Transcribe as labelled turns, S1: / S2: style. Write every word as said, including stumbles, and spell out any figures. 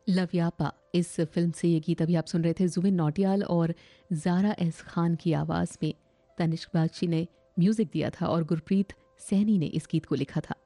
S1: लवयापा इस फिल्म से ये गीत अभी आप सुन रहे थे जुबिन नौटियाल और ज़ारा एस खान की आवाज़ में। तनिष्क बागची ने म्यूज़िक दिया था और गुरप्रीत सैनी ने इस गीत को लिखा था।